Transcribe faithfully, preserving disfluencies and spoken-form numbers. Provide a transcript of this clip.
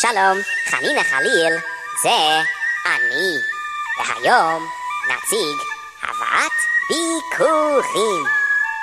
שלום, חנינה חליל, זה אני. והיום נציג הבאת ביקורים.